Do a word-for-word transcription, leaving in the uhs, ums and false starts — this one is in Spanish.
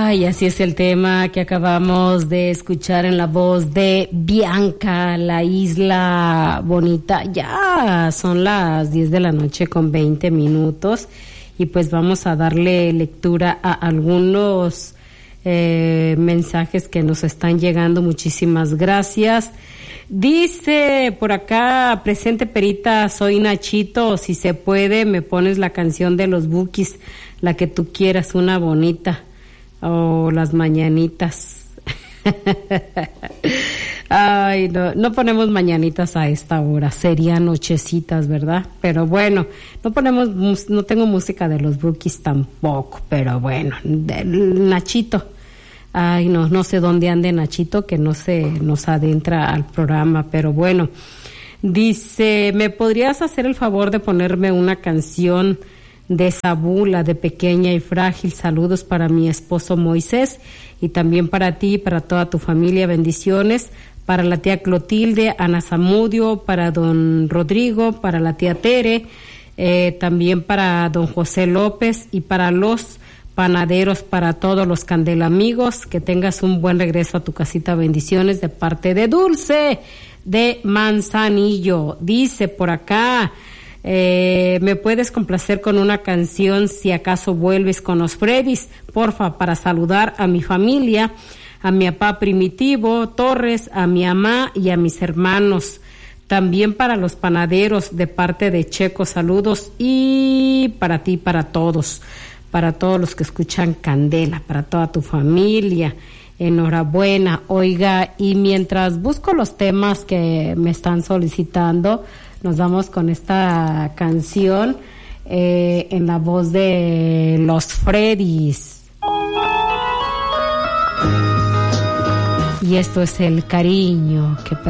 Ay, así es el tema que acabamos de escuchar en la voz de Bianca, La Isla Bonita. Ya son las diez de la noche con veinte minutos y pues vamos a darle lectura a algunos eh, mensajes que nos están llegando. Muchísimas gracias. Dice por acá, presente Perita, soy Nachito, si se puede me pones la canción de los Bukis, la que tú quieras, una bonita. O oh, las mañanitas. Ay, no, no ponemos mañanitas a esta hora, serían nochecitas, ¿verdad? Pero bueno, no ponemos, no tengo música de los Bukis tampoco, pero bueno, del Nachito. Ay, no, no sé dónde ande Nachito, que no se nos adentra al programa, pero bueno. Dice, ¿me podrías hacer el favor de ponerme una canción de Sabula, de Pequeña y Frágil? Saludos para mi esposo Moisés y también para ti y para toda tu familia, bendiciones, para la tía Clotilde, Ana Zamudio, para don Rodrigo, para la tía Tere, eh, también para don José López y para los panaderos, para todos los Candela amigos. Que tengas un buen regreso a tu casita, bendiciones de parte de Dulce de Manzanillo. Dice por acá, Eh, ¿me puedes complacer con una canción Si acaso vuelves con los Freddys? Porfa, para saludar a mi familia, a mi papá Primitivo Torres, a mi mamá y a mis hermanos. También para los panaderos de parte de Checo, saludos. Y para ti, para todos, para todos los que escuchan Candela, para toda tu familia. Enhorabuena. Oiga, y mientras busco los temas que me están solicitando, nos vamos con esta canción eh, en la voz de los Freddys. Y esto es el cariño que